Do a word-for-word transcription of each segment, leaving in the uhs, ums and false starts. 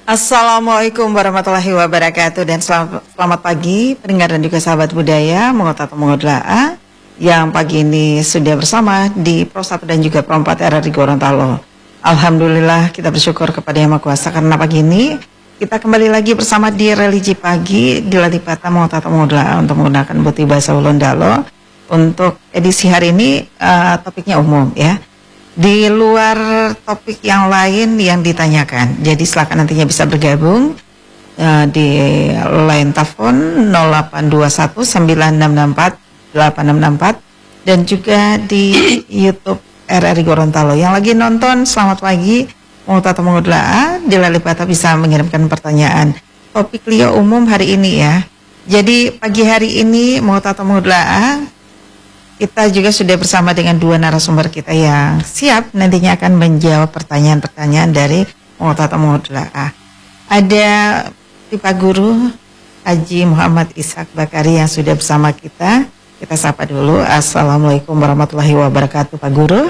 Assalamualaikum warahmatullahi wabarakatuh dan selamat, selamat pagi pendengar dan juga sahabat budaya Mengotat Mengodla'a yang pagi ini sudah bersama di Pro satu dan juga Pro empat R R I Gorontalo. Alhamdulillah kita bersyukur kepada Yang Maha Kuasa karena pagi ini kita kembali lagi bersama di Religi Pagi di Latipata Mengotat Mengodla'a untuk menggunakan buti bahasa Ulundalo. Untuk edisi hari ini uh, topiknya umum ya. Di luar topik yang lain yang ditanyakan. Jadi silakan nantinya bisa bergabung uh, di line telepon nol delapan dua satu sembilan enam enam empat delapan enam enam empat dan juga di YouTube R R I Gorontalo. Yang lagi nonton selamat pagi, Mengotat Mengodla'a di Lalipata bisa mengirimkan pertanyaan. Topik Lio umum hari ini ya. Jadi pagi hari ini Mengotat Mengodla'a kita juga sudah bersama dengan dua narasumber kita yang siap nantinya akan menjawab pertanyaan-pertanyaan dari Mengotat Mengodla'a. Ada Pak Guru Haji Muhammad Ishak Bakari yang sudah bersama kita. Kita sapa dulu. Assalamualaikum warahmatullahi wabarakatuh, Pak Guru.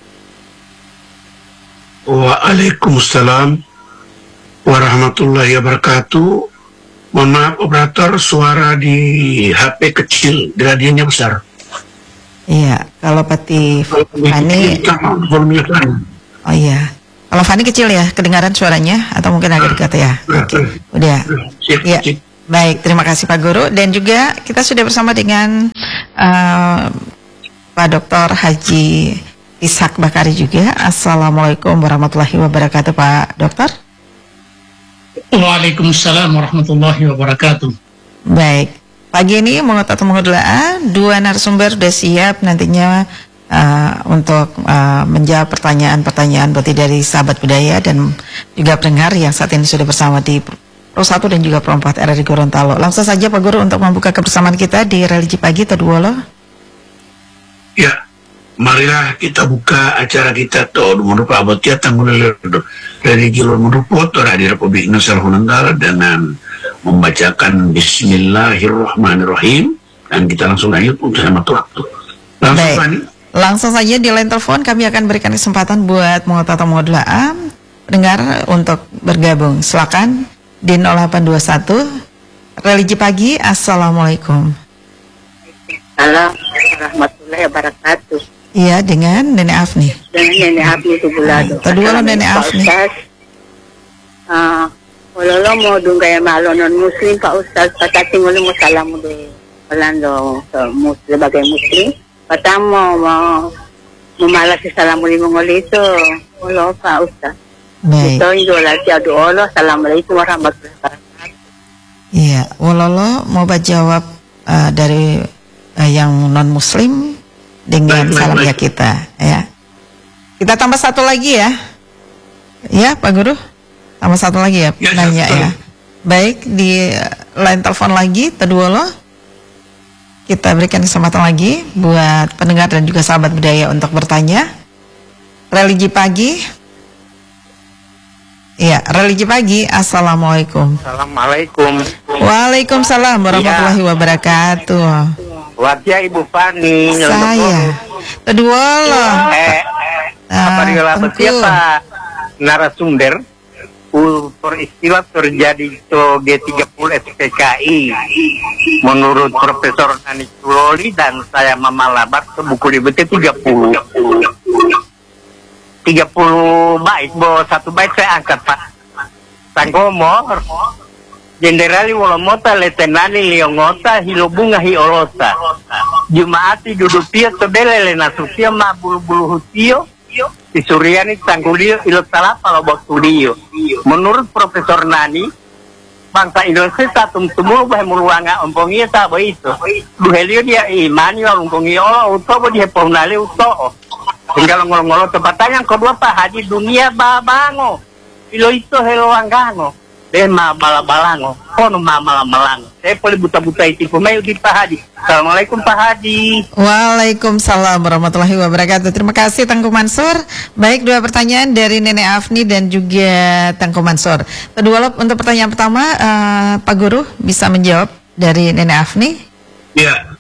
Waalaikumsalam warahmatullahi wabarakatuh. Mohon maaf operator, suara di H P kecil, radionya besar. Iya, kalau Pati Fani, oh iya, kalau Fani kecil ya, kedengaran suaranya atau mungkin agak dekat ya? Oke, udah. Iya, baik, terima kasih Pak Guru dan juga kita sudah bersama dengan uh, Pak Doktor Haji Ishak Bakari juga. Assalamualaikum warahmatullahi wabarakatuh, Pak Dokter. Waalaikumsalam warahmatullahi wabarakatuh. Baik. Pagi ini Mengotat Mengodla'a, dua narasumber sudah siap nantinya uh, untuk uh, menjawab pertanyaan-pertanyaan berarti dari sahabat budaya dan juga pendengar yang saat ini sudah bersama di Pro satu dan juga Pro empat R R I Gorontalo. Langsung saja Pak Guru untuk membuka kebersamaan kita di Religi Pagi Teduolo. Ya, marilah kita buka acara kita tuh merupakan abotia tanggul dari Gilor Merupo di Republik Indonesia Hunantara dengan membacakan Bismillahirrahmanirrahim dan kita langsung lanjut untuk hemat waktu. Langsung, Baik. Fani. Langsung saja di line telepon kami akan berikan kesempatan buat Mengotat Mengodla'a pendengar untuk bergabung. Silakan di nol delapan dua satu Religi Pagi. Assalamualaikum. Assalamualaikum warahmatullahi wabarakatuh. Iya, dengan Nenek Afni. Dengan Nenek Afni Tubulado. Kedua lo Nenek Afni. Ah, Walolo mo dung kaya malo non Muslim Pak Ustaz, patating ulit mo salamu de Orlando sebagai Muslim. Patamo mo mumala si salamu limong ulito. Walo Pak Ustaz. Baik. Ito yung dola siya doolo. Assalamualaikum warahmatullahi wabarakatuh. Iya, Walolo mau jawab uh, dari uh, yang non Muslim dengan baik, salam baik, ya kita ya. Kita tambah satu lagi ya. Ya, Pak Guru. Tambah satu lagi ya, ya nanya ya. Baik, di line telepon lagi Teduolo. Kita berikan kesempatan lagi buat pendengar dan juga sahabat budaya untuk bertanya. Religi Pagi. Iya, Religi Pagi. Assalamualaikum. Assalamualaikum. Waalaikumsalam warahmatullahi ya. wabarakatuh. Wajah Ibu Fani. Saya Teduolo. Eh, apa dia siapa narasumber? Peristiwa terjadi itu G tiga puluh S P K I menurut Profesor Nani Tuloli dan saya Mama Labat ke buku di B T tiga puluh tiga puluh bait, bo satu bait saya angkat Pak. Sanggomor Jenderali Wolomota Letenani Liongota Hilobunga Hiolosa Jumaati Dudupia Tobelele Nasusia Ma Bulu-Bulu Hutio di Suryani Tanggulio Ilotala Lobok Studio. Menurut Profesor Nani, bangsa Indonesia tatum tumulu bah muluanga ompongia tabo itu. Duhelio dia imani walungkongi Allah utobo dia ponali uto. Tinggal ngolong-ngolong tempat yang kedua Pak Haji dunia babango. Ilo itu helo anggango. Deh ma balabalango. Kono ma malamalango. Saya boleh buta-buta itu pemain di Pak Haji. Assalamualaikum Pak Haji. Waalaikumsalam warahmatullahi wabarakatuh. Terima kasih Tengku Mansur. Baik, dua pertanyaan dari Nenek Afni dan juga Tengku Mansur. Kedua untuk pertanyaan pertama uh, Pak Guru bisa menjawab dari Nenek Afni. Ya.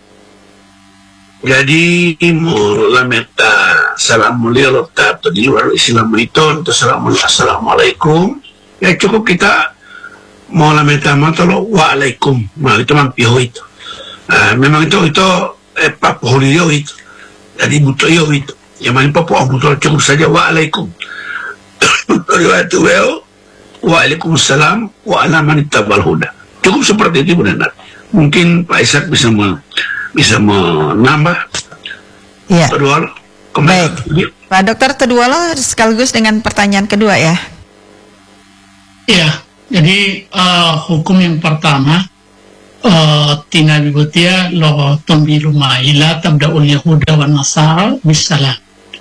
Jadi mula meta salam mulia lo tato di luar Islam itu untuk assalamualaikum Ya cukup kita mau lamenta matalo waalaikum, nah itu mampiho itu. Uh, memang itu itu eh papolio itu. Jadi butuh yo itu. Yang mana papo butuh cukup saja waalaikum. Riwayat weo waalaikumsalam wa ala man ittabal huda. Cukup seperti itu benar. Mungkin Pak Ishak bisa me, bisa menambah. Ya. Kedua, baik. Pak Dokter Teduolo sekaligus dengan pertanyaan kedua ya. Iya, jadi uh, hukum yang pertama, uh, tina bibutia lo tombilu ma'ila tabda'ul yahuda wa nasara bisalam.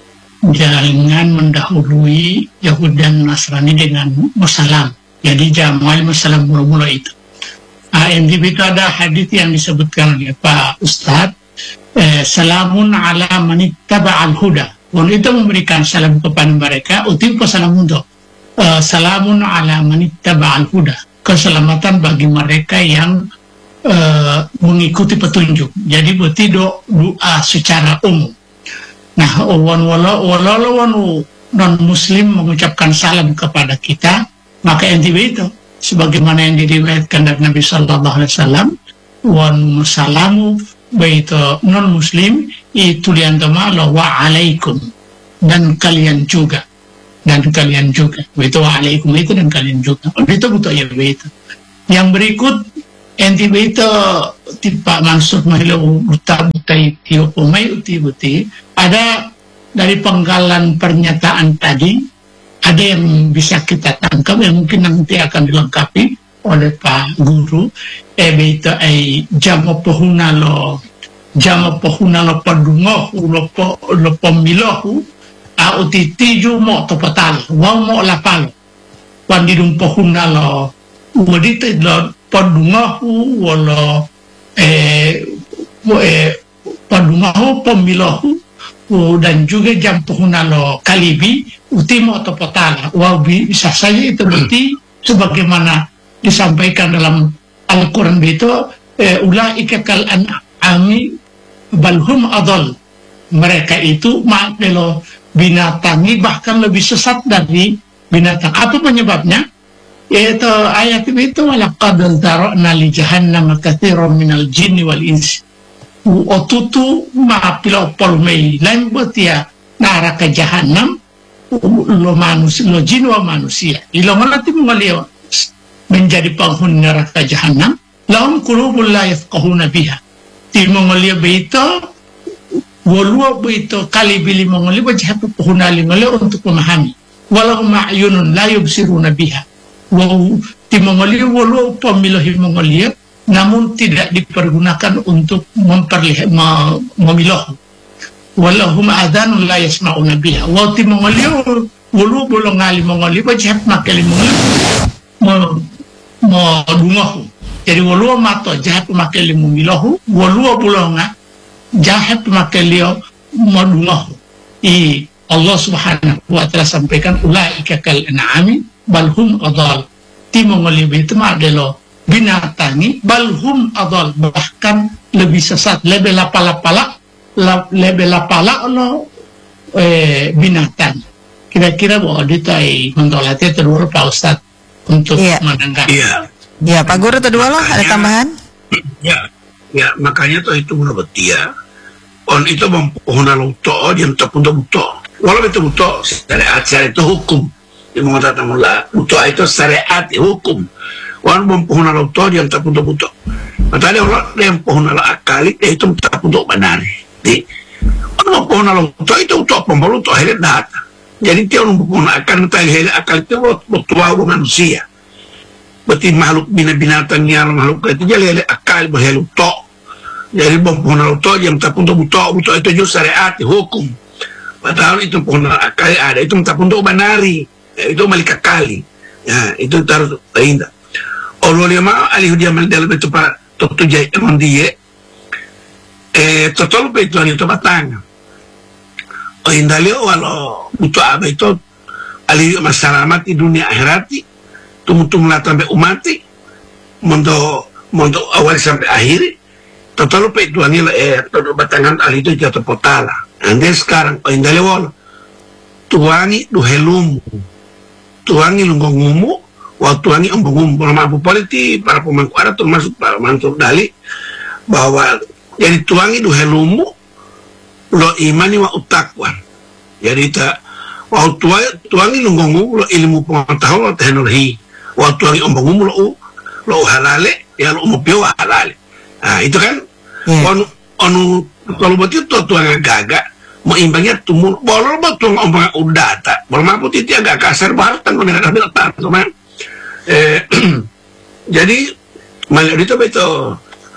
Jangan mendahului Yahudi dan Nasrani dengan musalam. Jadi jamal musalam mula-mula itu. Ah, yang itu ada hadits yang disebutkan oleh Pak Ustadz, eh, salamun ala manittaba'al huda. Orang itu memberikan salam kepada mereka, utipu salam untuk uh, salamun ala manittaba'al huda. Keselamatan bagi mereka yang uh, mengikuti petunjuk. Jadi berarti doa secara umum. Nah, walau walau non muslim mengucapkan salam kepada kita, maka entibe itu sebagaimana yang diriwayatkan dari Nabi Sallallahu Alaihi Wasallam, wan musalamu baitu non muslim itu liantama lo wa alaikum, dan kalian juga dan kalian juga itu wa alaikum itu dan kalian juga itu butuh ya itu. Yang berikut entibe itu tipe maksud mahilo buta buta itu umai uti buti. Ada dari penggalan pernyataan tadi, ada yang bisa kita tangkap yang mungkin nanti akan dilengkapi oleh Pak Guru. Eh beito ai jamo pohuna lo jamo pohuna lo padungohu lo po lo pomilohu a uti tiju mo topatal wa mo lapalo wandidum pohuna lo wadite lo padungohu wala eh eh padungohu pomilohu dan juga jam pohuna lo kalibi utimo atau potala. Wow, bisa saja itu berarti sebagaimana disampaikan dalam Al-Quran itu eh, ulaika kal an'ami balhum adol. Mereka itu maaf lo binatangi bahkan lebih sesat dari binatang. Apa penyebabnya? Yaitu ayat itu walaqad dara'na li jahannam katsiran minal jinni wal insi. Otutu maapilo polmei lain betia nara ke jahanam lo manusia lo jin wa manusia ilo ngalati mengalio menjadi penghuni neraka jahanam lahum qulubul la yafqahuna biha ti mengalio beito wolua beito kali bili mengalio bajah penghuna lingalio untuk memahami walau ma'yunun la yubsiruna biha wa ti mengalio wolua pemilahi mengalio namun tidak dipergunakan untuk memperlihat memilah. Walahum adhanun la yasma'una biha. Wa ti mongolio wulu bolong ngali mongolio bajak makali mongolio mo dungohu. Jadi wulu mato jahat makali memilahu, wulu bolonga jahat makali mo dungohu. I Allah Subhanahu wa taala sampaikan ulaika kal an'ami bal hum adall. Ti mongolio itu madelo binatangi balhum adal bahkan lebih sesat lebih lapala-pala lebih lapala lo eh, binatang. Kira-kira bahwa ditai mentolatnya terus Pak Ustadz untuk iya. menanggapi. Iya. Ya Pak Guru Teduolo ada tambahan? Ya, ya makanya tuh itu menurut dia on itu mempunyai lauto dia tak pun buto. Walau itu buto syariat syariat itu hukum. Dia mengatakan mula buto itu syariat hukum. Orang mempunyai lauto dia tak pun buto. Padahal orang yang mempunyai akal itu tak pun benar. Di orang mempunyai lauto itu untuk pembalut akhirnya data. Jadi dia orang mempunyai akal itu akal itu butuh manusia. Berarti makhluk binatang yang makhluk itu jadi akal berheluk tok. Jadi mempunyai lauto yang tak pun buto buto itu juga syariat hukum. Padahal itu mempunyai akal ada itu tak pun benari. Itu malika kali. Ya itu taruh indah. Allah lima alih dia dalam itu pak tutu jai emang dia eh total itu ani itu batang oh indalio walau butuh apa itu alih masyarakat di dunia akhirati tum-tum lah sampai umati mondo mondo awal sampai akhir total itu ani eh total batangan alih itu jatuh potala ande sekarang oh indalio walau tuangi du helum tuangi lungongumu waktu ini umpung-umpung mampu politik para pemangku ada termasuk para Mansur Dali bahwa jadi tuangi duhe lumu lo imani wa utakwan jadi tak waktu tuangi nunggu lo ilmu pengetahuan teknologi waktu tuangi umpung-umpung lo lo halale ya lo umupio halale nah itu kan yeah. on on kalau betul tuh tuang gagak mau imbangnya tumul bolor betul ngomong udah tak boleh mampu titi agak kasar bartan kalau nggak ambil tak teman eh jadi malah itu betul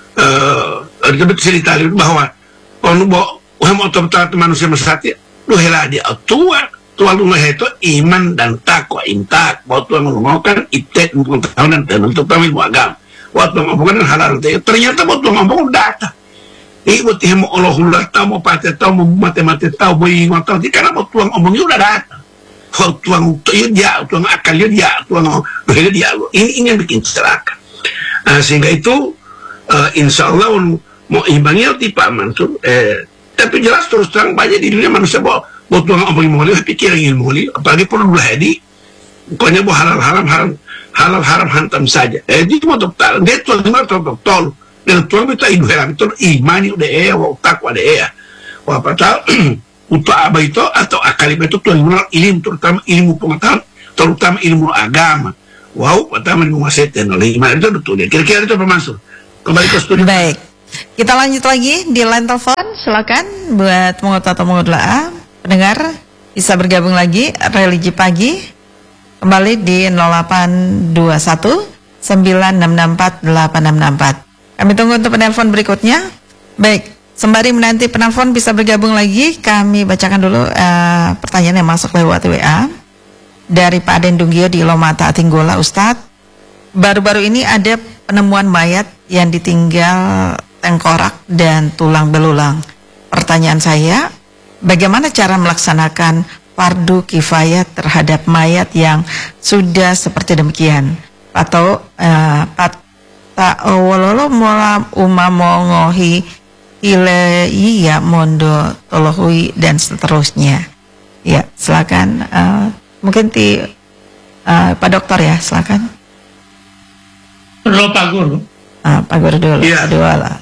eh itu betul cerita bahwa kalau mau mau tahu manusia mesati lu helah dia tua tua lu itu iman dan takwa intak waktu ngomong kan itet pengetahuan dan untuk kami agama waktu ngomong kan halal ternyata waktu ngomong data ibu tih mau Allah ulah tahu mau pakai tahu mau matematik tahu mau ingat tahu karena mau tuang omongnya udah datang kalau tuang itu dia tuang akalnya dia tuang dia dia ini ini yang bikin celaka nah, sehingga itu uh, insya Allah mau imbangnya tipe Mansur eh tapi jelas terus terang banyak di dunia manusia mau mau tuang omongnya mau pikiran ilmu li apalagi perlu hadi pokoknya mau halal haram haram halal haram hantam saja eh itu mau dokter dia tuang mau dokter dan tuang kita idu helam itu imani udah eh wa takwa deh ya wa patah untuk apa itu atau akal itu tuang mengenal ilmu terutama ilmu pengetahuan terutama ilmu agama wow pertama menguasai teknologi iman itu betul ya kira-kira itu bermaksud kembali ke studi baik kita lanjut lagi di line telepon silakan buat mengotot atau mengodla pendengar bisa bergabung lagi religi pagi kembali di nol delapan dua satu sembilan enam enam empat delapan enam enam empat. Kami tunggu untuk penelpon berikutnya. Baik, sembari menanti penelpon bisa bergabung lagi, kami bacakan dulu uh, pertanyaan yang masuk lewat W A dari Pak Aden Dunggio di Lomata Atinggola. Ustadz, baru-baru ini ada penemuan mayat yang ditinggal tengkorak dan tulang belulang. Pertanyaan saya, bagaimana cara melaksanakan fardu kifayah terhadap mayat yang sudah seperti demikian? Atau uh, pat tak awalolo molam umamongohi ile iya mondo tolohui dan seterusnya. Ya, silakan uh, mungkin ti uh, Pak Dokter ya, silakan. Perlu Pak Guru. Ah, Pak Guru dulu. Ya. Dua lah.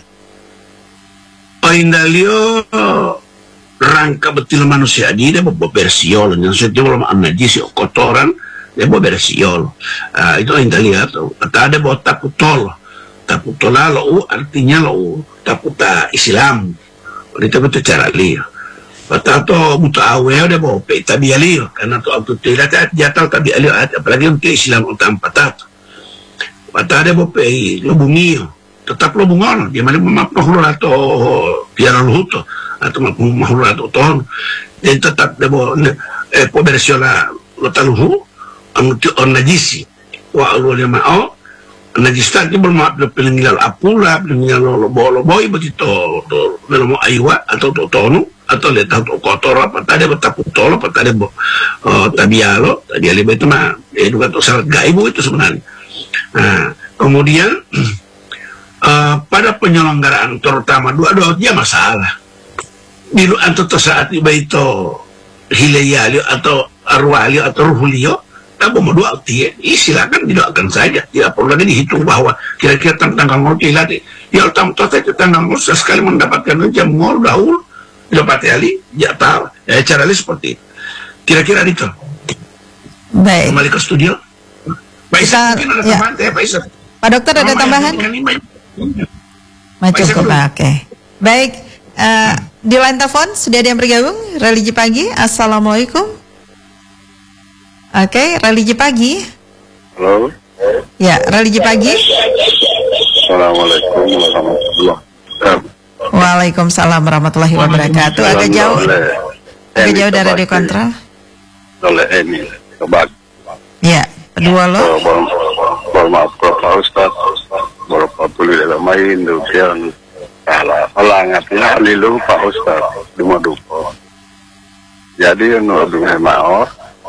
Indalio rangka betul manusia di dia bawa bersiol yang setiap malam najis kotoran dia bawa bersiol. Uh, itu indalio tuh. Ada bawa takutol. Takutola lo artinya lo takuta Islam itu betul cara liu patato buta awal dia bawa pe tabi liu karena tu auto tidak jatuh tabi liu apalagi untuk Islam utam patato patade bawa pe lo bungi tetap lo bungon dia mana mamahul atau biar lo huto atau mamahul atau ton dan tetap dia bawa eh pobersiola lo taluhu untuk on najisi wa lo dia mau najis tadi bermaaf le pelengilal apula pelengilal lo bolo boy begitu to dalam aywa atau to tonu atau le tahu kotor apa tadi betaput tolo apa tadi bo tabialo tadi ale itu mah itu kan salat gaibu itu sebenarnya nah kemudian uh, pada penyelenggaraan terutama dua-dua dia masalah di lu atau saat itu hilayali atau arwali atau ruhulio apa mau doa dia, silakan didoakan saja. Tidak perlu lagi dihitung bahwa kira-kira tanggal mau dilatih. Ya tam total itu tanggal mau sekali mendapatkan jam mau dahulu dapat kali, ya tahu. Ya cara lain seperti itu. Kira-kira itu. Baik. Kembali ke studio. Pak Isa, mungkin ada ya. tambahan ya Pak Isa. Pak Dokter ada tambahan? Macam ke Pak. Oke. Baik. Uh, di line telepon sudah ada yang bergabung. Religi Pagi. Assalamualaikum. Oke, okay, religi pagi. Halo. Ya, religi pagi. Assalamualaikum warahmatullahi wabarakatuh. Waalaikumsalam warahmatullahi wabarakatuh. Agak jauh, agak jauh dari radio kontrol. Oleh ini, kebak. Ya, kedua lo. Mohon maaf Pak Ustaz. Berapa puluh dalam main demikian. Salah, salangatnya lilu Pak Ustaz di Madupo. Jadi menurut mau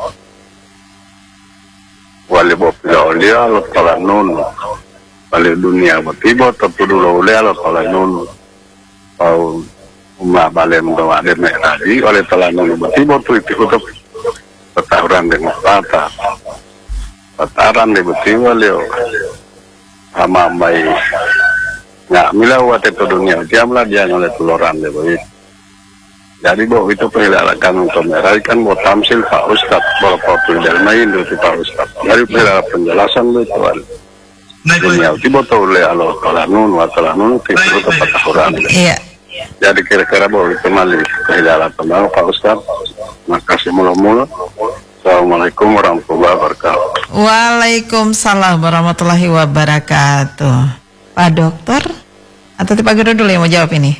wali bopila olia lo pala nunu wali dunia botibo tapi dulu olia lo pala nunu au uma balem do ade me tadi oleh pala nunu botibo tu itu untuk ketahuan dengan kata pataran di betiwa leo ama mai nggak mila wate to dunia diamlah dia ngoleh tuloran deh boy. Jadi bahwa itu perhelatan untuk meraikan buat tamsil Pak Ustadz bapak dari main itu Pak Ustadz dari perhelatan penjelasan itu kan dunia tiba tahu le Allah kalau nun atau nun itu tempat Quran. Iya. Jadi kira-kira bahwa itu mali perhelatan Pak Ustadz. Makasih mula-mula. Assalamualaikum warahmatullahi wabarakatuh. Waalaikumsalam warahmatullahi wabarakatuh. Pak Dokter atau Pak Guru dulu yang mau jawab ini?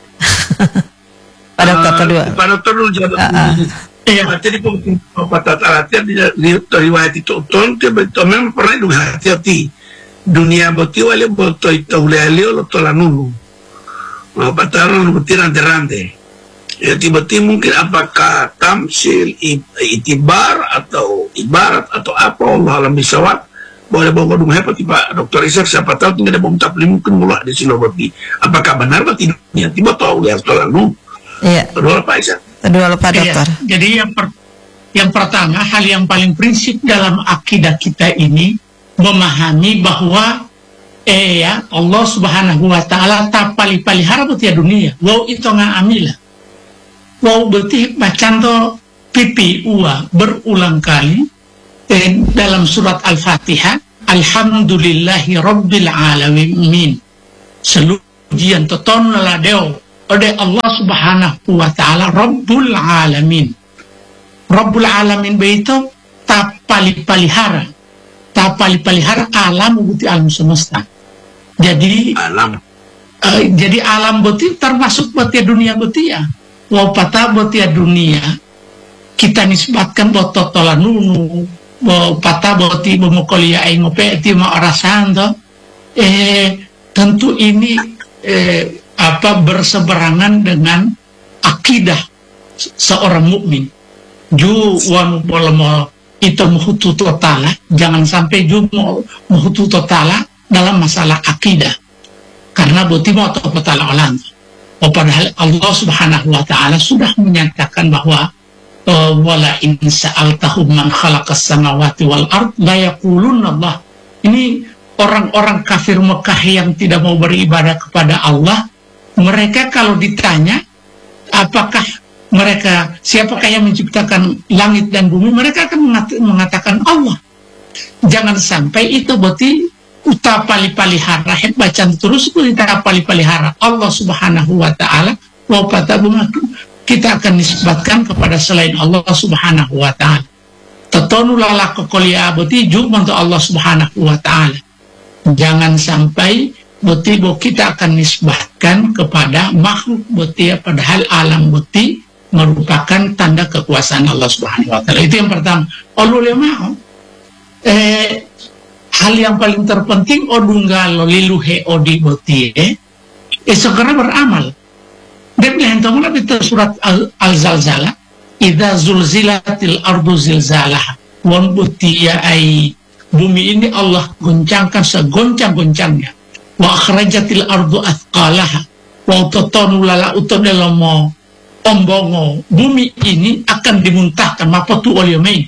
Pak Dokter kedua. Pak Dokter dulu jawab. Iya, jadi patah latihan di riwayat itu ton dia betul memang pernah juga hati-hati dunia boti wale boto itu ulali lo tolanulu. Mau patah lo betiran terante. Ya tiba-tiba mungkin apakah tamsil, itibar atau ibarat atau apa Allah alam bisawab boleh bawa dum hebat Pak Dokter Ishak siapa tahu tinggal ada bom tapli mungkin mulai di silobati apakah benar atau tidaknya tiba tahu lihat tolanu. Iya. Kedua Pak Ishak. Kedua Pak Dokter. Iya. Jadi yang per, yang pertama hal yang paling prinsip dalam akidah kita ini memahami bahwa eh ya Allah Subhanahu wa taala tapali palihara butia dunia. Wow itu ngamila. Wow berarti bacaan to pipi ua berulang kali eh, dalam surat Al-Fatihah Alhamdulillahi Rabbil Alamin selujian toton ladeo oleh Allah Subhanahu wa taala Rabbul Alamin. Rabbul Alamin beito tapali palihara tapali palihara alam buti alam semesta. Jadi alam uh, jadi alam buti termasuk buti dunia buti ya. Wow patah botia dunia kita nisbatkan buat totolanunu wow patah boti memukolia ay ngope ti ma orasan to eh tentu ini eh, apa berseberangan dengan akidah seorang mukmin ju wan bolmo itu muhutu totala jangan sampai ju muhutu totala dalam masalah akidah karena boti mau to petala olang. Oh, padahal Allah Subhanahu wa taala sudah menyatakan bahwa wala in sa'altahum man khalaqas samawati wal ard la yaqulunna Allah. Ini orang-orang kafir Mekah yang tidak mau beribadah kepada Allah, mereka kalau ditanya apakah mereka siapakah yang menciptakan langit dan bumi, mereka akan mengatakan Allah. Jangan sampai itu berarti utapali palihara het bacaan terus kita pali palihara Allah Subhanahu wa taala wa patabuma kita akan nisbatkan kepada selain Allah Subhanahu wa taala. Tatonu lala kokolia boti juk untuk Allah Subhanahu wa taala. Jangan sampai boti bo kita akan nisbatkan kepada makhluk boti padahal alam boti merupakan tanda kekuasaan Allah Subhanahu wa taala. Itu yang pertama. Allah mau eh hal yang paling terpenting odunggal liluhe odi boti eh eh segera beramal. Dan yang tahu nabi surat Al-Zalzalah idza zulzilatil ardu zilzalaha wan butiya ai bumi ini Allah goncangkan segoncang-goncangnya wa akhrajatil ardu athqalaha wa tatanu lala utodelomo ombongo bumi ini akan dimuntahkan mapotu oliyomei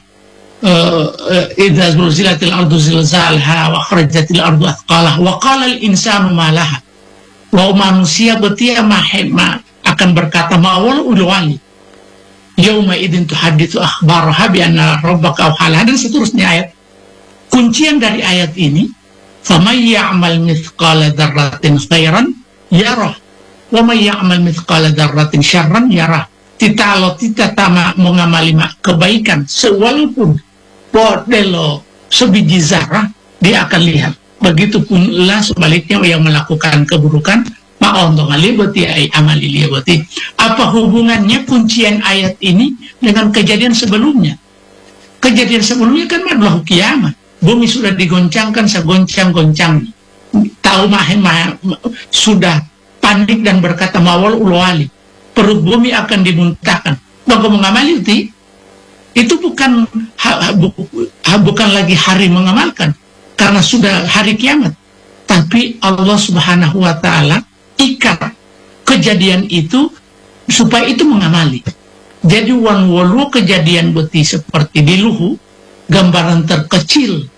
idza zulzilatil ardu zilzalaha wa akhrajatil ardu athqalaha wa qala al insanu ma laha wa manusia betia mahema akan berkata ma'awal ulwali yauma idin tuhadithu akhbaraha bi anna rabbaka awhalaha dan seterusnya ayat. Kuncian dari ayat ini faman ya'mal mithqala dzarratin khairan yarah wa man ya'mal mithqala dzarratin syarran yarah. Tita lo tita tama mengamali kebaikan sewalaupun bodelo sebiji zarah dia akan lihat. Begitupun lah sebaliknya yang melakukan keburukan ma'ondong alibati ay amali liabati. Apa hubungannya kuncian ayat ini dengan kejadian sebelumnya? Kejadian sebelumnya kan adalah kiamat. Bumi sudah digoncangkan segoncang-goncang. Tahu mahe mah sudah panik dan berkata mawal ulwali. Perut bumi akan dimuntahkan. Maka mengamali itu itu bukan ha, bu, ha, bukan lagi hari mengamalkan karena sudah hari kiamat. Tapi Allah Subhanahu wa taala ikat kejadian itu supaya itu mengamali. Jadi wan walu kejadian beti seperti di luhu gambaran terkecil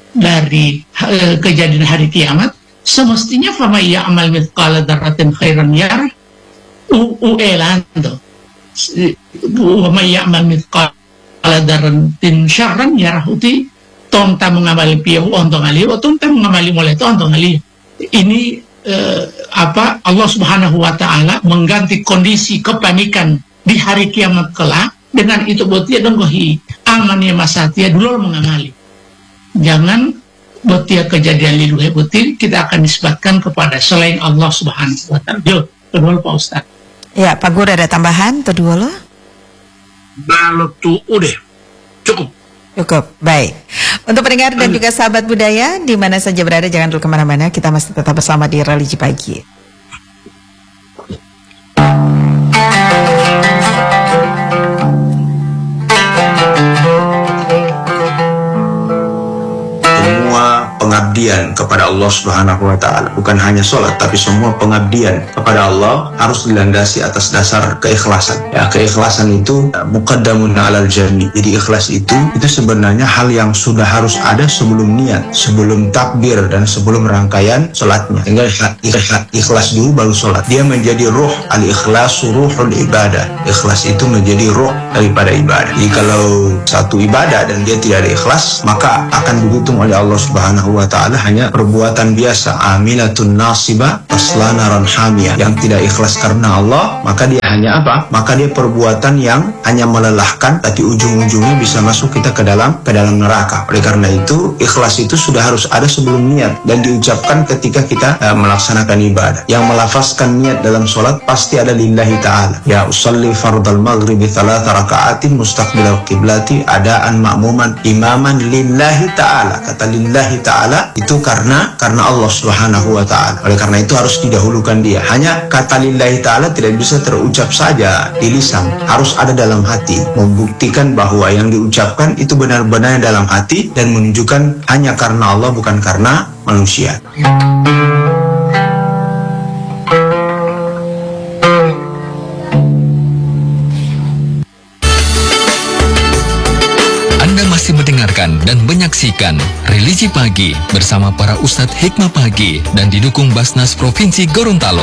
dari uh, kejadian hari kiamat, semestinya fama ya'mal mithqala dzarratin khairan yarah uelan tuh. Fama ya'mal mithqala dzarratin syarran yarah uti tong tamu ngamali piyahu ontong ali, tong tamu ngamali mulai to ontong ali. Ini uh, apa Allah Subhanahu wa taala mengganti kondisi kepanikan di hari kiamat kelak dengan itu buat dia donggohi amannya masatia dulu mengamali. Jangan buat dia kejadian liluhe butir kita akan nisbatkan kepada selain Allah Subhanahu wa taala. Jo, kedua Pak Ustaz. Ya, Pak Guru ada tambahan kedua lo? Kalau tuh udah cukup. Cukup, baik. Untuk pendengar dan juga sahabat budaya di mana saja berada, jangan dulu kemana-mana. Kita masih tetap bersama di Religi Pagi. Pengabdian kepada Allah Subhanahu wa taala, bukan hanya sholat tapi semua pengabdian kepada Allah harus dilandasi atas dasar keikhlasan. Ya, keikhlasan itu muqaddamun 'alal jami. Jadi ikhlas itu itu sebenarnya hal yang sudah harus ada sebelum niat, sebelum takbir dan sebelum rangkaian sholatnya. Sehingga ikhlas dulu baru sholat. Dia menjadi ruh, al-ikhlasu ruhul ibadah. Ikhlas itu menjadi ruh daripada ibadah. Jadi kalau satu ibadah dan dia tidak ada ikhlas, maka akan dihitung oleh Allah Subhanahu wa ta'ala hanya perbuatan biasa, amilatun nasibah tasla naran hamiyah. Yang tidak ikhlas karena Allah, maka dia hanya apa? Maka dia perbuatan yang hanya melelahkan, tapi ujung-ujungnya bisa masuk kita ke dalam ke dalam neraka. Oleh karena itu, ikhlas itu sudah harus ada sebelum niat dan diucapkan ketika kita uh, melaksanakan ibadah. Yang melafazkan niat dalam sholat pasti ada lillahi ta'ala. Ya usalli fardal maghribi thalatha raka'atin mustaqbilal qiblati adaan ma'muman imaman lillahi ta'ala. Kata lillahi ta'ala itu karena karena Allah Subhanahu wa ta'ala. Oleh karena itu harus didahulukan dia. Hanya kata lillahi ta'ala tidak bisa terucap saja di lisan, harus ada dalam hati, membuktikan bahwa yang diucapkan itu benar-benar dalam hati dan menunjukkan hanya karena Allah bukan karena manusia. Mendengarkan dan menyaksikan Religi Pagi bersama para Ustadz Hikmah Pagi dan didukung Basnas Provinsi Gorontalo.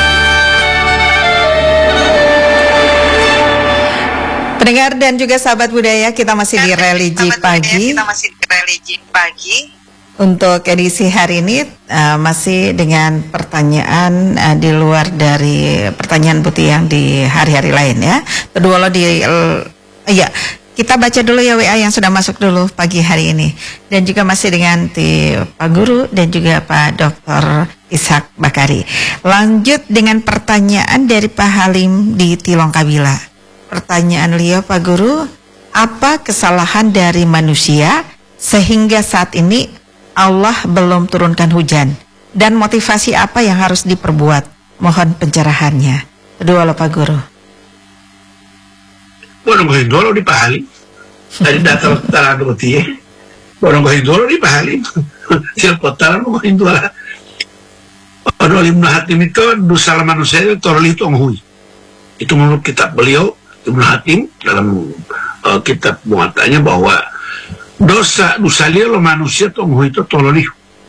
Pendengar dan juga sahabat budaya, kita masih di Religi Pagi. Kita masih di Religi Pagi. Untuk edisi hari ini uh, masih dengan pertanyaan uh, di luar dari pertanyaan putih yang di hari-hari lain ya. Kedua lo di uh, ya. Kita baca dulu ya W A yang sudah masuk dulu pagi hari ini. Dan juga masih dengan di Pak Guru dan juga Pak Doktor Ishak Bakari. Lanjut dengan pertanyaan dari Pak Halim di Tilong Kabila. Pertanyaan beliau, Pak Guru, apa kesalahan dari manusia sehingga saat ini Allah belum turunkan hujan? Dan motivasi apa yang harus diperbuat? Mohon pencerahannya. Kedua lo Pak Guru. Borong dulu di pahali dari data tara do tie borong dulu di pahali siapa tara mo dulu ono Ibnu Hatim itu dosa manusia itu torli itu nghui itu menurut kitab beliau Ibnu Hatim dalam uh, kitab muatanya bahwa dosa dosa dia lo manusia itu nghui itu torli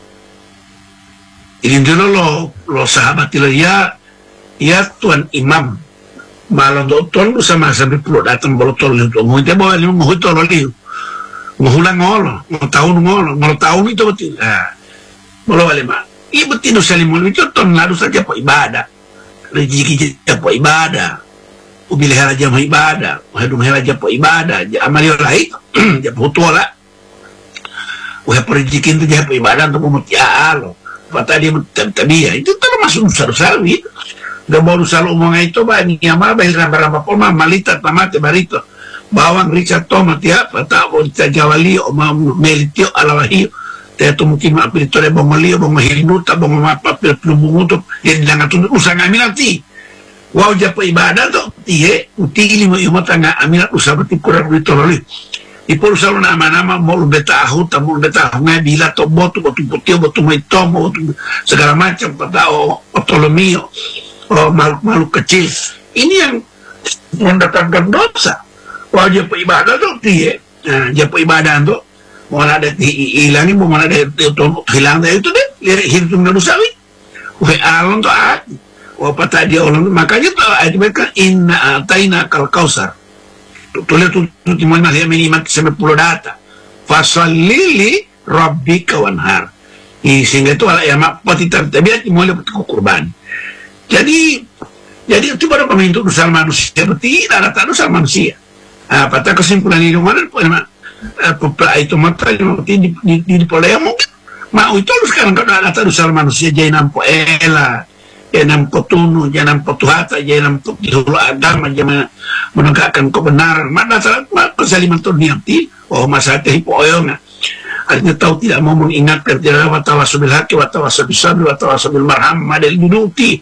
ini dulu lo lo sahabat ya ya tuan imam malam doktor lu sama sampai pulau datang bolotol itu mau dia bawa lima mau itu lagi mau ulang ngolo mau tahun ngolo mau tahun itu betul ah boleh lima iya betul dosa lima itu ton lalu saja po ibadah rezeki saja po ibadah ubil haraja po ibadah hadum haraja po ibadah amalio lain ya putu lah wah rezeki itu jadi po ibadah untuk umat ya Allah kata dia tabiah itu termasuk dosa-dosa itu. Gak baru selalu omong itu banyak ama bahil ramba-ramba polma malita tamate barito bawang rica tomat ya pata bonita jawali oma melitio alawahi teto mungkin apilito de bongolio bongohinuta bongomapa pelumbungutup yang jangan tunduk usah ngaminati wow japa ibadah to tiye uti lima yuma tanga aminat usah berarti kurang begitu loli ipur selalu nama-nama mau betahu tamu betahu ngabila to botu botu putih botu maitomo segala macam pata o otolomio oh, makhluk-makhluk kecil ini yang mendatangkan dosa. Wajib ibadah tuh dia, nah, japa ibadah tuh mau ada hilangi mau ada itu hilang itu deh lihat hidup manusiawi wah alon tuh hati wah patah dia orang makanya tuh ayat mereka inna ataina kal kausar tuh lihat tuh tuh mana dia minimal sampai puluh data fasalili rabbika wanhar sehingga itu ala ya mak pati terbiat mulai betul kurban jadi jadi itu baru pemintu dosa manusia tidak ada dosa manusia apa tak kesimpulan ini mana pepla itu mata di di di di polaya mungkin mau itu lu sekarang kalau ada dosa manusia jangan nampo ela jangan nampo tunu jangan nampo tuhata jangan nampo dihulu agama jangan menegakkan kebenaran mana salah kesaliman tu niati oh masa teh poyonga artinya tahu tidak mau mengingatkan tidak wa tawasul bil haqqi wa tawasul bis sabri wa tawasul bil marham madal duduti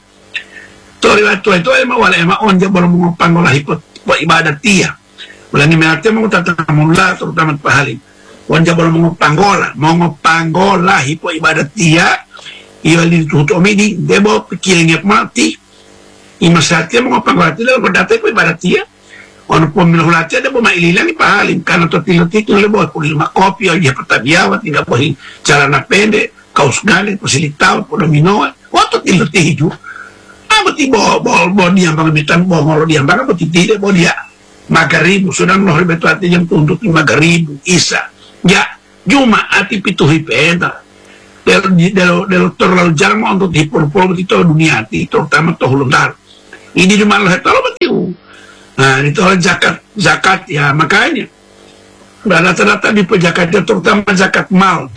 to riwayat itu emang wala emang on dia belum mengupang olah ibadat dia ulangi mereka mau tatamullah terutama pahalim on dia belum mengupang olah mengupang olah hipo ibadat dia ia ditutup ini dia bawa pikirannya mati imasatnya mengupang olah tidak berdata hipo ibadat dia on pemilu latia dia bawa ililang pahalim karena tertilu-tilu dia bawa kulilma kopi dia pertabiawat tidak boleh celana pendek kaos galit pasilitaw podominoa waktu tilu-tilu beti bo bo bo dia pangamitan bo ngolo dia bang beti tidak bo dia magaribu sudah ngolo betu hati yang tuntut magaribu isa ya juma ati pitu hipenda del del del terlalu jarang mau untuk hipul-pul beti to dunia ati terutama to huluntar ini di malah tolo beti nah itu zakat zakat ya makanya rata-rata di pejakatnya terutama zakat mal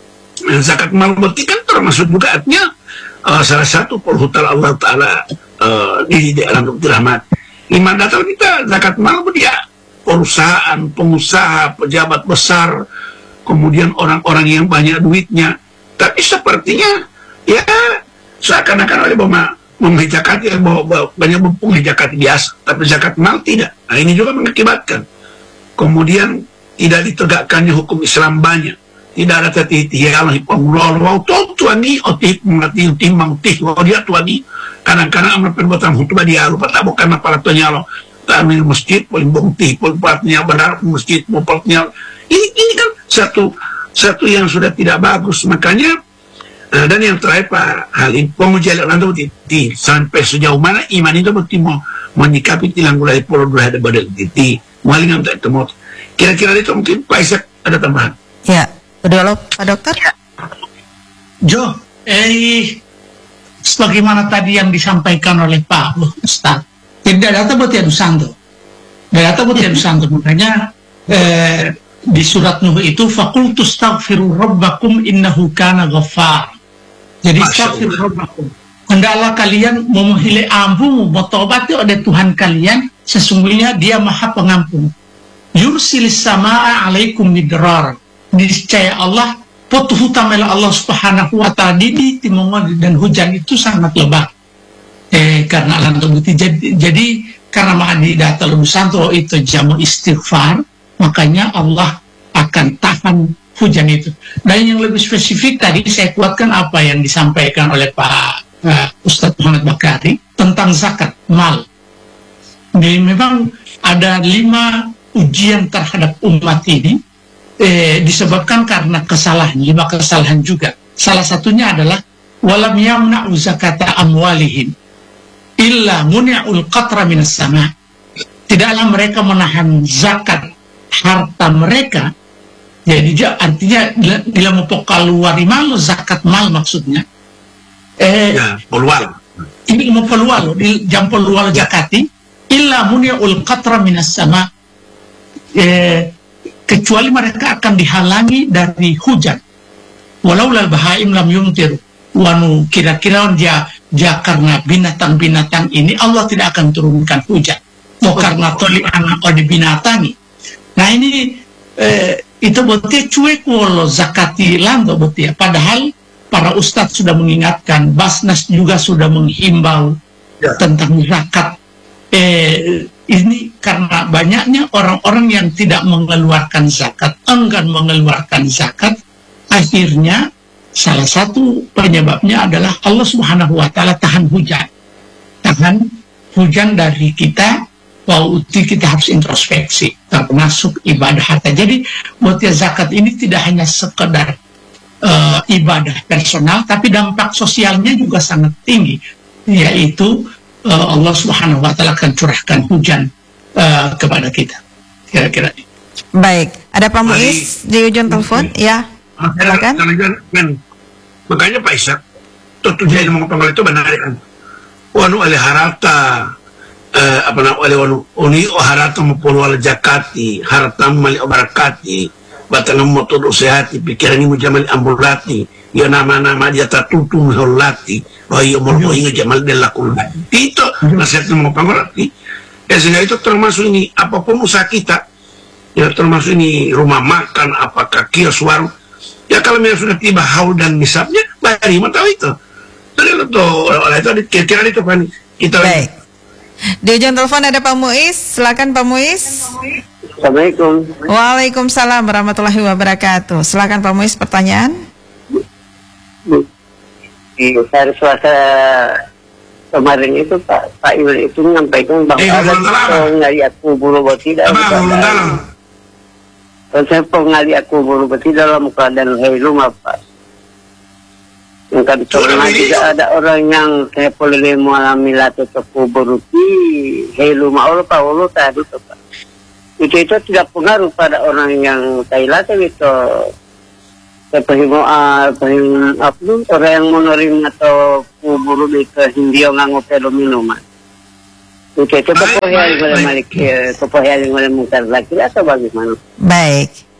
zakat mal beti kan termasuk juga artinya Uh, salah satu perhutan Allah Ta'ala uh, di dalam rahmat iman datang kita zakat mal dia perusahaan, pengusaha, pejabat besar kemudian orang-orang yang banyak duitnya tapi sepertinya ya seakan-akan oleh bahwa menghijakat ya bahwa banyak penghijakat biasa tapi zakat mal tidak nah ini juga mengakibatkan kemudian tidak ditegakkannya hukum Islam banyak tidak ada titi Allah pengulo wow tuh tuani otik mengerti timbang tih wow dia tuani kadang-kadang amal perbuatan hukum dia lupa tak bukan apa tuanya lo tamin masjid paling bukti pelpatnya benar masjid pelpatnya ini ini kan satu satu yang sudah tidak bagus makanya uh, dan yang terakhir Pak Halim pengujian lantu titi sampai sejauh mana iman itu berarti mau menyikapi tilang gulai pulau dua ada badal titi malingan tak temu kira-kira itu mungkin Pak Isaac ada tambahan ya. Udah lo, Pak Dokter? Jo, eh, sebagaimana tadi yang disampaikan oleh Pak Ustaz, tidak data buat ya Dusanto, tidak data buat ya Dusanto, makanya eh, di surat Nuh itu fakultu astaghfiru rabbakum innahu kana ghaffar. Jadi astaghfiru rabbakum. Hendaklah kalian memohon ampun, bertobat oleh Tuhan kalian, sesungguhnya Dia Maha Pengampun. Yursilis samaa alaikum midrar. Niscaya Allah potu hutamela Allah Subhanahu wa ta'ala di timongan dan hujan itu sangat lebat eh karena alam terbukti jadi, jadi karena ma'adi data lusanto itu jamu istighfar makanya Allah akan tahan hujan itu dan yang lebih spesifik tadi saya kuatkan apa yang disampaikan oleh Pak uh, Ustadz Muhammad Bakari tentang zakat mal. Jadi memang ada lima ujian terhadap umat ini Eh, disebabkan karena kesalahan, lima kesalahan juga. Salah satunya adalah walam yamna'u zakata amwalihim illa muni'ul qatra minas sama. Tidaklah mereka menahan zakat harta mereka. Jadi artinya bila mau keluar mal zakat mal maksudnya. Eh, ya, pelual. Ini mau pelual di jam pelual zakati illa muni'ul qatra minas sama. Eh kecuali mereka akan dihalangi dari hujan. Walau lal bahaim lam yumtir. Wanu kira-kira dia, dia karena binatang-binatang ini Allah tidak akan turunkan hujan. Mau karena toli anak di binatangi. Nah ini eh, itu berarti cuek walau zakati lando berarti ya. Padahal para ustadz sudah mengingatkan, Basnas juga sudah menghimbau ya. Tentang zakat. Eh, ini karena banyaknya orang-orang yang tidak mengeluarkan zakat, enggan mengeluarkan zakat, akhirnya salah satu penyebabnya adalah Allah Subhanahu wa ta'ala tahan hujan. Tahan hujan dari kita, bahwa uti kita harus introspeksi, termasuk ibadah harta. Jadi buat ya zakat ini tidak hanya sekedar uh, ibadah personal, tapi dampak sosialnya juga sangat tinggi, yaitu uh, Allah Subhanahu Wa Taala akan curahkan hujan uh, kepada kita. Kira-kira. Baik, ada Pak Muiz di ujung telepon, ya. Silakan. Makanya Pak Ishak, tujuan yang mengapa itu benar kan? Wanu oleh harata. Uh, apa nama oleh wanu uni o harata mapolo ala jakati harata mali obarakati batang motor usehati pikiran imu jamal ambulati yo nama-nama dia tatutu miholati wa yo mormo inga jamal della kulati itu nasihat mau pangorati ya sehingga itu termasuk ini apapun usaha kita ya termasuk ini rumah makan apakah kios warung ya kalau memang sudah tiba haul dan nisabnya bari mau tahu itu jadi itu oleh itu kira-kira itu kan kita baik. Di ujung telepon ada Pak Muiz, silakan Pak Muiz. Assalamualaikum. Waalaikumsalam warahmatullahi wabarakatuh. Silakan Pak Muiz, pertanyaan. Di hari Selasa kemarin itu Pak Pak Iwan itu menyampaikan bahwa eh, ada pengaliat kubur berarti dalam keadaan. Saya pengaliat kubur berarti dalam keadaan hilum Pak. Kan pernah juga ada orang yang saya boleh mengalami latih kubur di hilum Allah Pak Allah tadi itu Pak. Itu itu tidak pengaruh pada orang yang Thailand itu. Pahimo ah pahim apa orang yang menerima atau kubur itu Hindia ngangopelo minuman. Itu itu kepohian oleh Malik kepohian oleh Mukhtar lagi atau bagaimana? Baik.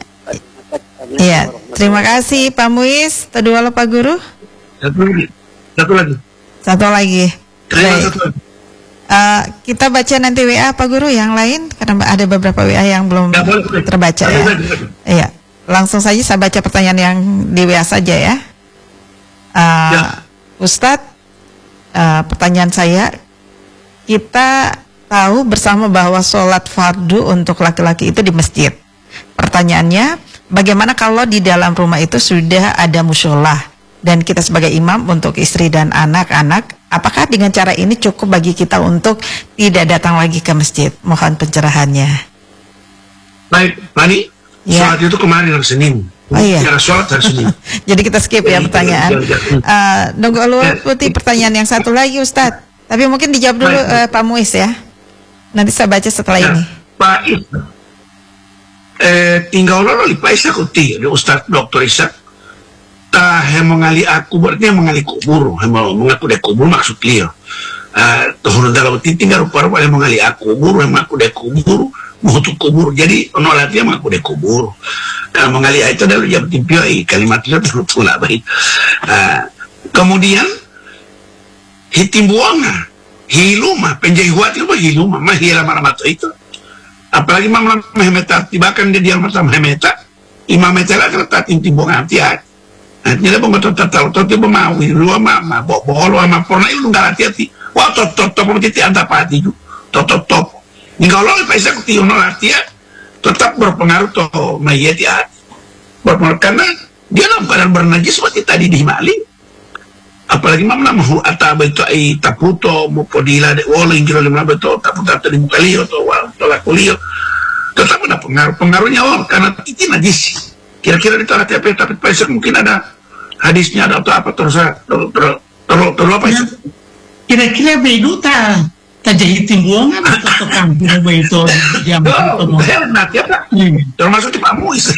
Iya, terima kasih Pak Muiz. Kedua lo Pak Guru. Satu lagi. Satu lagi. Satu lagi. Baik. Satu lagi. Uh, kita baca nanti W A Pak Guru yang lain karena ada beberapa W A yang belum ya, terbaca ya. Iya, langsung saja saya baca pertanyaan yang di W A saja ya. Uh, ya. Ustadz, uh, pertanyaan saya, kita tahu bersama bahwa sholat fardu untuk laki-laki itu di masjid. Pertanyaannya, bagaimana kalau di dalam rumah itu sudah ada mushola dan kita sebagai imam untuk istri dan anak-anak, apakah dengan cara ini cukup bagi kita untuk tidak datang lagi ke masjid? Mohon pencerahannya. Baik, Pani, ya. Sholat itu kemarin hari Senin. Oh iya. Cara sholat hari Senin. Jadi kita skip ya pertanyaan. Uh, Nunggu lu putih pertanyaan yang satu lagi Ustadz. Tapi mungkin dijawab dulu uh, Pak Muiz ya. Nanti saya baca setelah ya, ini. Pak Ishak. Eh, tinggal lalu Pak Ishak uti, Ustadz Doktor Ishak. Tah yang mengali aku berarti yang mengali kubur, yang mengaku dek kubur maksud dia. Uh, Tuhun dalam tinggal rupa-rupa yang mengali aku kubur, yang mengaku dek kubur, mutu kubur. Jadi nolatnya mengaku dek kubur. Kalau mengali itu adalah jam timpioi kalimat itu terus lah baik. Kemudian hitim buanga, hiluma penjahiwat itu hiluma, mah hilang maramatu itu. Apalagi Imam Mahmeta, tibakan dia diam sama Mahmeta, Imam Mahmeta lah kereta hitim buanga hati-hati. Jadi pun betul tahu tahu tiba mau lu mama bawa lu ama pernah itu nggak hati-hati. Wah top top top berarti anda pati ju top top top. Ni kalau lu paisa kuti ono artia tetap berpengaruh to mayat ya. Berpengaruh karena dia dalam keadaan bernajis seperti tadi di Mali. Apalagi mam nama hu ataba itu ai taputo mo podila de wolo injiro lima beto taputo tadi mukalio to wal tolak kulio. Tetap ada pengaruh pengaruhnya orang karena itu najis. Kira-kira di tanah T P tapi paisa mungkin ada hadisnya ada atau apa terus terus terus terus apa itu? Kira-kira begitu tak terjadi timbuangan atau tukang timbuan itu jam itu termasuk di Pak Muiz.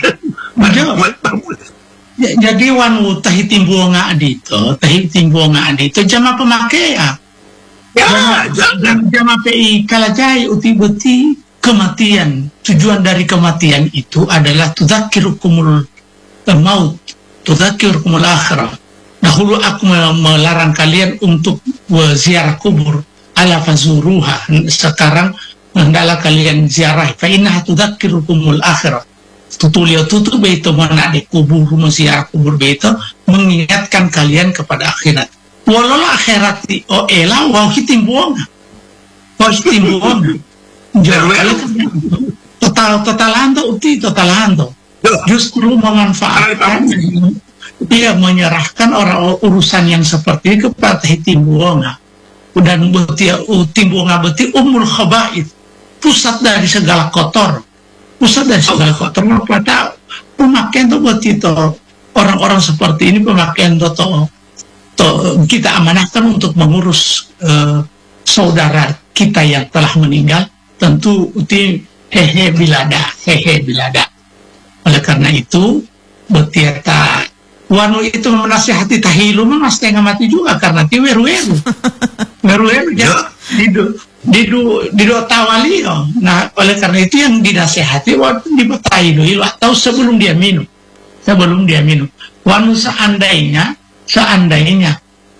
Jadi wanu tahi timbuangan itu tahi timbuangan itu jama pemakai ya. Ya, jama P I kalajai uti beti kematian. Tujuan dari kematian itu adalah tudzakirukumul maut. Tudzakirukumul akhirah. Dahulu aku melarang kalian untuk ziarah kubur ala fazuruha. Sekarang hendaklah kalian ziarah. Fa innaha tudzakirukumul akhirah. Tutulio tutu beito mana di kubur ziarah kubur beito mengingatkan kalian kepada akhirat. Walau akhirat di oh elah wau hitimbuang. Wau hitimbuang. Jangan total total hantu uti total hantu. Justru memanfaatkan dia menyerahkan orang urusan yang seperti ini kepada timbuonga dan betia timbuonga beti umul khabait pusat dari segala kotor, pusat dari segala kotor. Pada pemakaian tuh buat itu orang-orang seperti ini pemakaian tuh to, kita amanahkan untuk mengurus uh, saudara kita yang telah meninggal. Tentu uti hehe bilada, hehe bilada. Oleh karena itu, betiata wanu itu menasihati tahilu mah setengah mati juga karena ti weru-weru. Weru-weru ya. Didu didu didu tawali oh. Nah, oleh karena itu yang dinasihati waktu di tahilu atau sebelum dia minum. Sebelum dia minum. Wanu seandainya, seandainya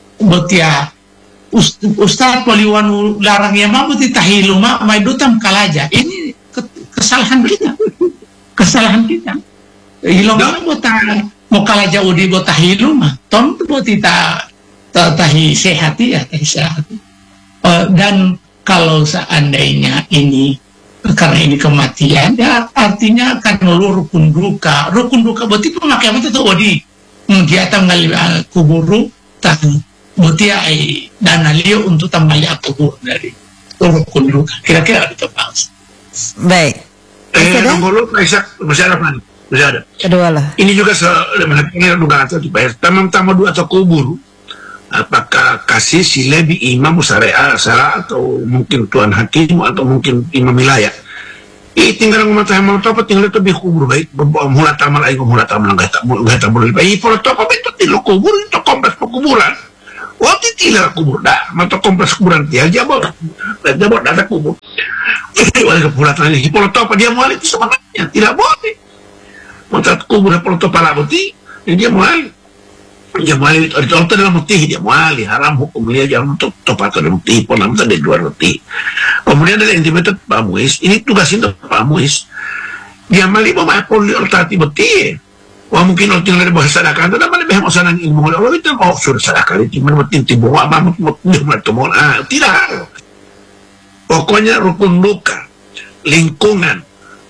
betia Ust, Ustaz Poliwanu larang ya mampu tahilu mah maidutam kalaja. Ini ke, kesalahan kita. Kesalahan kita. Hilong no. Bota mau kalaja udi bota hilu mah. Tom tu bota ta, ta tahi sehat ya, tahi sehat. Uh, dan kalau seandainya ini karena ini kematian, ya artinya kan rukun duka. Rukun duka berarti pemakaian itu odi. Dia tanggal kuburu tahu. Butia ai dana liu untuk tambah kubur dari rukun duka. Kira-kira itu Pak. Baik. Eh, nomor lu bisa bisa ada mana? Bisa ada. Kedua lah. Ini juga sebenarnya ini dugaan atau dibayar. Tamam-tamam dua atau kubur. Apakah kasih si lebih imam syariah salah atau mungkin tuan hakim atau mungkin imam wilayah? I tinggal ngomong mau topo tinggal itu lebih kubur baik. Mula tamal ayo mula tamal nggak tak nggak tak boleh. I kalau topo itu tidak kubur itu kompleks pekuburan. Waktu tidak kubur dah, mata kompleks kuburan dia aja boleh, dia boleh ada kubur. Wali kepulatan ini, hipolotopa dia muali itu sebenarnya tidak boleh. Mata kubur hipolotopa lah bukti, dia muali, dia muali itu itu dalam bukti dia muali haram hukum dia jangan untuk topa atau dalam bukti hipon namanya dari luar bukti. Kemudian ada intimated Pak Muiz, ini tugas itu Pak Muiz, dia mali bawa poli ortati bukti. Wah mungkin orang tinggal di bawah sadakan itu dapat lebih masalah ilmu Allah itu mau sudah sadakan itu menemukan tibu wah mamut mutnya bertemu ah tidak pokoknya rukun duka lingkungan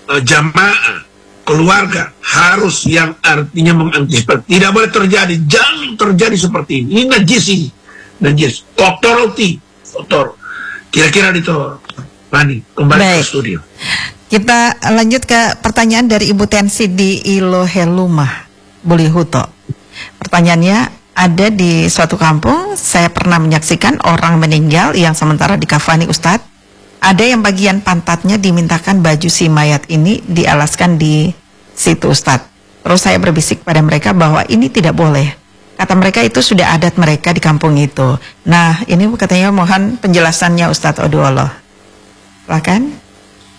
jamaah keluarga harus yang artinya mengantisipasi tidak boleh terjadi jangan terjadi seperti ini ini najis ini najis kotor roti kotor kira-kira itu Pani kembali Baik. Ke studio. Kita lanjut ke pertanyaan dari Ibu Tensi di Ilohelumah, Bulihuto. Pertanyaannya, ada di suatu kampung, saya pernah menyaksikan orang meninggal yang sementara dikafani Ustadz. Ada yang bagian pantatnya dimintakan baju si mayat ini dialaskan di situ Ustadz. Terus saya berbisik pada mereka bahwa ini tidak boleh. Kata mereka itu sudah adat mereka di kampung itu. Nah, ini katanya mohon penjelasannya Ustadz Oduolo. Silakan.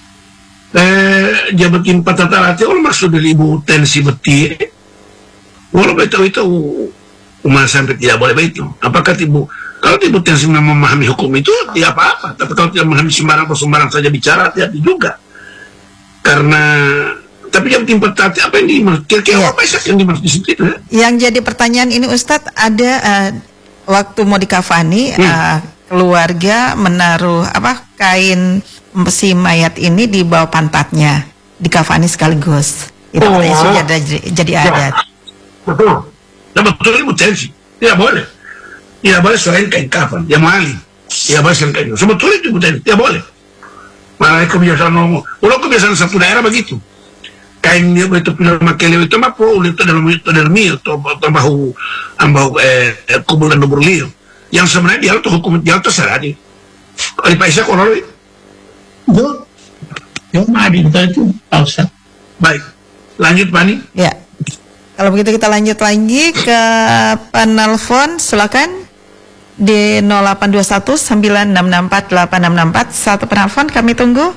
Eh, jabatin patatala orang maksud dari Ibu Tensi beti walau betul itu umar sampai tidak boleh begitu apakah Ibu kalau Ibu Tensi memahami hukum itu tidak apa-apa tapi kalau tidak memahami sembarang sembarang saja bicara hati-hati juga karena tapi yang timpa tati apa yang dimaksud kira-kira apa yang dimaksud di situ ya? Yang jadi pertanyaan ini Ustadz ada uh, waktu mau dikafani hmm. uh, keluarga menaruh apa kain si mayat ini di bawah pantatnya dikafani sekaligus itu oh, sudah jadi, jadi adat betul nah, betul Ibu Tensi tidak boleh tidak boleh selain kain kafan dia mali tidak boleh selain kain sebetulnya itu Ibu Tensi tidak boleh malah kebiasaan ngomong udah kebiasaan satu daerah begitu kain dia itu pilih makele itu mah po itu dalam itu dalam mil atau bahu ambahu eh kubur dan dubur liu yang sebenarnya dia itu hukum dia itu salah di kalau di Paisa kalau Yo, yo madi itu pausa. Baik, lanjut Pani. Ya, kalau begitu kita lanjut lagi ke penelpon, silakan di nol delapan dua satu sembilan enam enam empat delapan enam enam empat satu penelpon kami tunggu.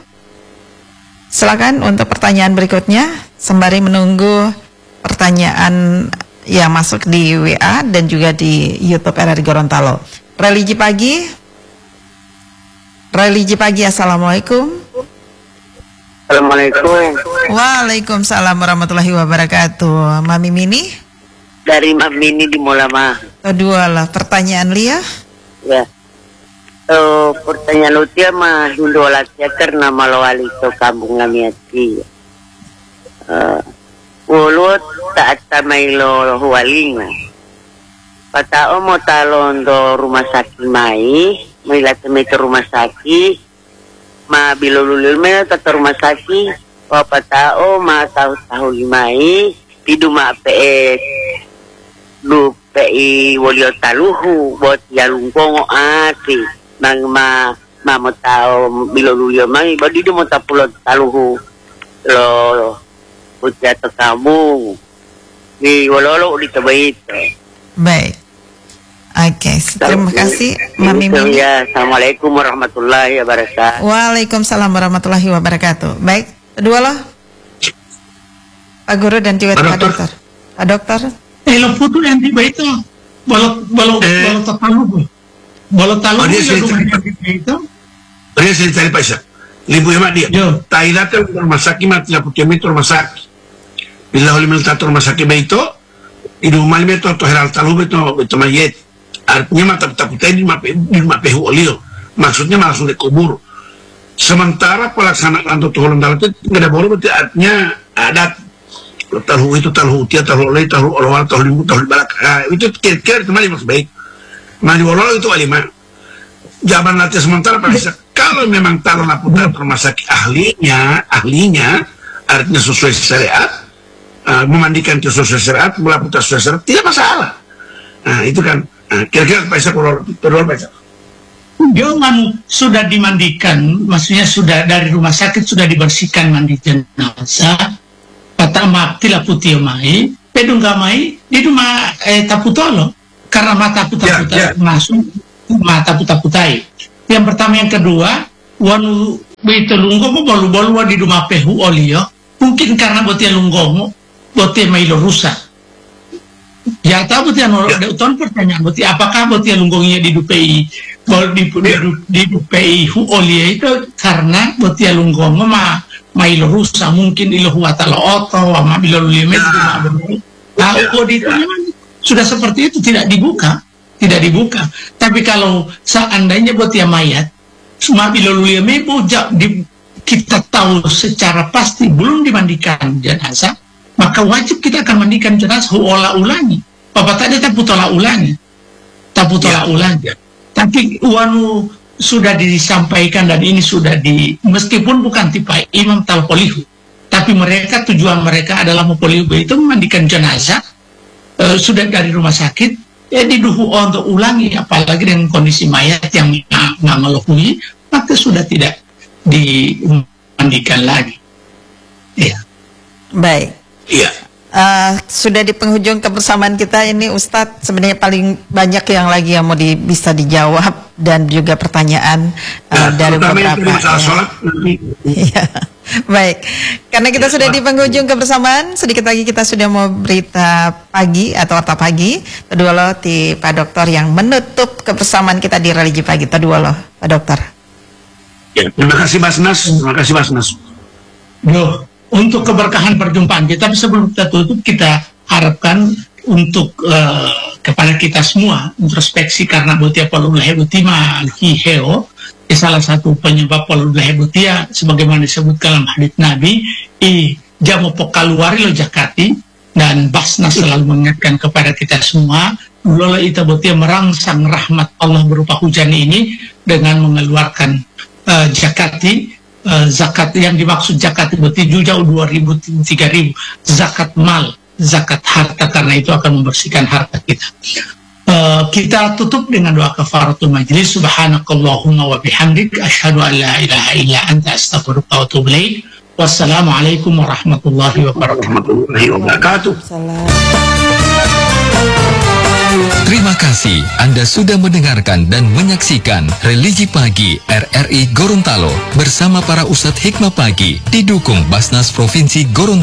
Silakan untuk pertanyaan berikutnya sembari menunggu pertanyaan yang masuk di W A dan juga di YouTube R R I Gorontalo. Religi pagi. Religi pagi, assalamualaikum. Assalamualaikum. Waalaikumsalam warahmatullahi wabarakatuh. Mami Mini? Dari Mami Mini di Molama. Kedua lah, pertanyaan Lia? Ya. So, pertanyaan Lutia mah Hindu Alasia karena malawali to kampung ngamiati. Uh, Ulut tak tamailo huwalinga. Patao mo talon do rumah sakit mai. Melihat ke rumah sakit ma bilolulil me ta rumah sakit apa tao ma tahu tahu limai tidu ma pe du pe wolio taluhu bot yalungkongo ati nang ma ma mo tao bilolulil mai bodi du mo tapulot taluhu lo utia to kamu ni wololo di tabait. Baik. Oke, okay. Terima kasih Mami Mimi. Ya, Assalamualaikum warahmatullahi wabarakatuh. Waalaikumsalam warahmatullahi wabarakatuh. Baik, kedua loh, Pak Guru dan juga Pak Dokter. Pak Dokter. Eh, lo putu yang tiba itu, balot balot balot talu, balot talu yang itu. Dia saya cari paisa. Libu hemat dia. Thailand rumah sakit mati la putih itu rumah sakit. Bila oleh melata rumah sakit itu, itu malam itu atau heral talu itu itu mayat. Artinya mata putih di rumah pehu olio. Maksudnya langsung dikubur. Sementara pelaksanaan tuh orang dalam itu nggak ada boleh berarti artinya adat tahu itu tahu dia tahu oleh tahu orang tahu limu tahu balak itu kira-kira itu malah maksud baik. Mandi walau itu alima. Zaman nanti sementara pada kalau memang taruh putar rumah sakit ahlinya ahlinya artinya sesuai syariat uh, memandikan itu sesuai syariat melakukan sesuai syariat tidak masalah. Nah itu kan uh, kira-kira Paisa kalau terlalu Paisa. Jangan sudah dimandikan, maksudnya sudah dari rumah sakit sudah dibersihkan mandi jenazah. Kata mati lah putih mai, pedung gamai di rumah eh taputolo karena mata putar putar yeah, yeah. masuk mata putar putai. Yang pertama, yang kedua, wanu begitu lunggomo balu balu di rumah pehu olio, mungkin karena botia lunggomo botia mailo rusak. Ya tahu botia nol, ya. Uton pertanyaan botia apakah botia lunggongnya di dupei di di dupei hu olio itu karena botia lunggomo ma mailo rusak mungkin ilo huatalo oto ma bilo lime nah kok itu sudah seperti itu tidak dibuka tidak dibuka. Tapi kalau seandainya botia mayat ma bilo lime bojak di kita tahu secara pasti belum dimandikan jenazah, maka wajib kita akan mandikan jenazah ulah ulangi. Bapak tadi tak putola ulangi, tak putola ya, ulangi. Ya. Tapi wanu sudah disampaikan dan ini sudah di meskipun bukan tipe imam talpolihu, tapi mereka tujuan mereka adalah mempolihu itu memandikan jenazah e, sudah dari rumah sakit ya diduhu untuk ulangi, apalagi dengan kondisi mayat yang nggak ngeluhui maka sudah tidak dimandikan lagi. Iya. Baik. Iya. Uh, sudah di penghujung kebersamaan kita ini Ustadz, sebenarnya paling banyak yang lagi yang mau di, bisa dijawab dan juga pertanyaan uh, nah, dari beberapa ya. Baik, karena kita sudah di penghujung kebersamaan, sedikit lagi kita sudah mau berita pagi atau warta pagi. Kedua loh di Pak Dokter yang menutup kebersamaan kita di Religi Pagi. Kedua loh Pak Dokter. Ya, terima kasih Mas Nas, terima kasih Mas Nas. Yo. Untuk keberkahan perjumpaan kita, tapi sebelum kita tutup kita harapkan untuk uh, kepada kita semua introspeksi karena botia polulahe butima hiheo salah satu penyebab polulahe butia sebagaimana disebutkan dalam hadits Nabi i jamu pokaluari lo jakati, dan Basnas selalu mengingatkan kepada kita semua lola ita botia merangsang rahmat Allah berupa hujan ini dengan mengeluarkan uh, jakati. Uh, zakat yang dimaksud zakat itu jauh dua ribu tiga ribu zakat mal, zakat harta, karena itu akan membersihkan harta kita. Uh, kita tutup dengan doa kafaratul majlis. Subhanakallahumma wa bihamdik asyhadu an la ilaha illa anta astaghfiruka wa atubu ilaik. Wassalamualaikum warahmatullahi wabarakatuh. Terima kasih Anda sudah mendengarkan dan menyaksikan Religi Pagi R R I Gorontalo bersama para Ustadz Hikmah Pagi didukung Basnas Provinsi Gorontalo.